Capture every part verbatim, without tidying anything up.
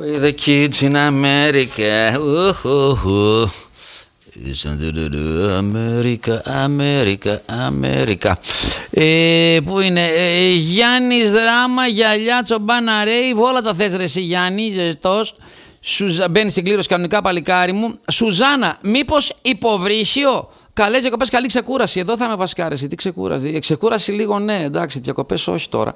With the kids in America. Αμέρικα, Αμέρικα, Αμέρικα. Ε, πού είναι, ε, Γιάννης Δράμα, Γυαλιά, Τσομπάνα, Ρέιβ, όλα τα θες ρε εσύ Γιάννη, ζεστός. Σουζα... Μπαίνει στην κλήρωση κανονικά παλικάρι μου. Σουζάνα, μήπως υποβρύχιο? Καλές διακοπές, καλή ξεκούραση. Εδώ θα με βασκάρεσαι, τι ξεκούραση? Ξεκούραση λίγο ναι, εντάξει, διακοπές όχι τώρα.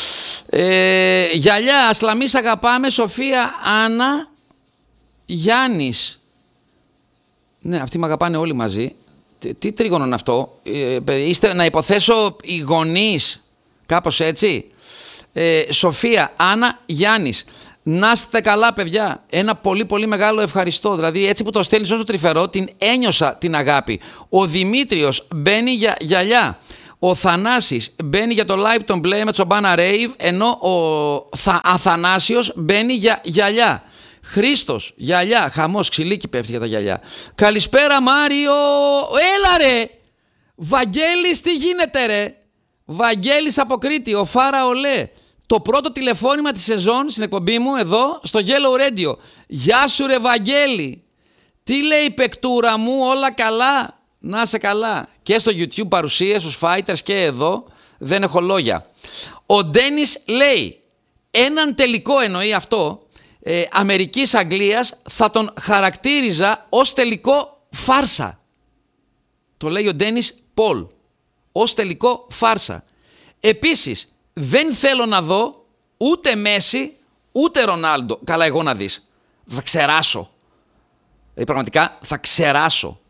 Ε, Γυαλιά, Ασλαμής αγαπάμε, Σοφία, Άννα, Γιάννης. Ναι, αυτοί με αγαπάνε όλοι μαζί. Τι, τι τρίγωνο είναι αυτό? Ε, είστε, να υποθέσω οι γονείς, κάπως έτσι. Ε, Σοφία, Άννα, Γιάννης. Να είστε καλά παιδιά. Ένα πολύ πολύ μεγάλο ευχαριστώ. Δηλαδή έτσι που το στέλνεις όσο τρυφερό, την ένιωσα την αγάπη. Ο Δημήτριος μπαίνει για γυαλιά. Ο Θανάσης μπαίνει για το live τον Play με Τσομπάνα Rave, ενώ ο Θα, Αθανάσιος μπαίνει για γυαλιά. Χρήστος, γυαλιά, χαμός, ξυλίκι πέφτει για τα γυαλιά. Καλησπέρα Μάριο, έλα ρε! Βαγγέλης, τι γίνεται ρε? Βαγγέλης από Κρήτη, ο Φάρα Ολέ. Το πρώτο τηλεφώνημα της σεζόν στην εκπομπή μου εδώ στο Yellow Radio. Γεια σου ρε Βαγγέλη. Τι λέει η παικτούρα μου, όλα καλά? Να σε καλά. Και στο YouTube παρουσίες στους fighters και εδώ. Δεν έχω λόγια. Ο Ντένις λέει, έναν τελικό εννοεί αυτό, ε, Αμερικής-Αγγλίας θα τον χαρακτήριζα ως τελικό φάρσα. Το λέει ο Ντένις Πολ. Ως τελικό φάρσα. Επίσης, δεν θέλω να δω ούτε Μέση, ούτε Ρονάλντο. Καλά, εγώ να δεις. Θα ξεράσω. Ε, πραγματικά θα ξεράσω.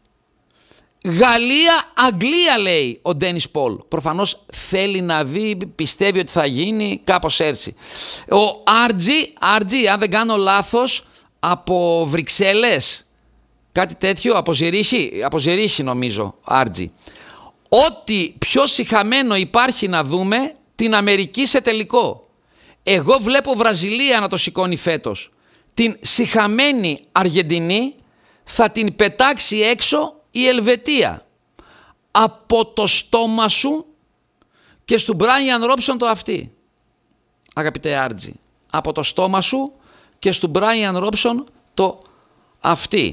Γαλλία-Αγγλία λέει ο Ντένις Πολ. Προφανώς θέλει να δει, πιστεύει ότι θα γίνει κάπως έτσι. Ο Άρτζι, Άρτζι, αν δεν κάνω λάθος, από Βρυξέλλες. Κάτι τέτοιο, από Ζηρίχη, από Ζηρίχη νομίζω, Άρτζι. Ό,τι πιο σιχαμένο υπάρχει να δούμε, την Αμερική σε τελικό. Εγώ βλέπω Βραζιλία να το σηκώνει φέτος. Την σιχαμένη Αργεντινή θα την πετάξει έξω η Ελβετία. Από το στόμα σου και του Μπράιαν Ρόμπσον το αυτί. Αγαπητέ Άρτζι. Από το στόμα σου και του Μπράιαν Ρόμπσον το αυτί.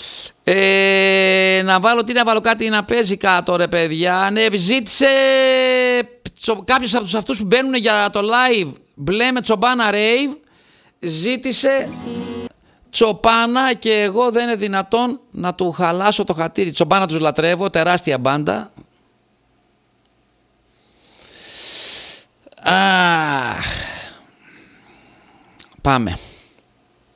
Ε, να βάλω τι να βάλω, κάτι να παίζει κάτω ρε παιδιά. Ναι, ζήτησε κάποιος από τους αυτούς που μπαίνουν για το live μπλε με Τσομπάνα Rave, ζήτησε Τσοπάνα και εγώ δεν είναι δυνατόν να του χαλάσω το χατήρι. Τσοπάνα τους λατρεύω, τεράστια μπάντα. Αχ. Πάμε.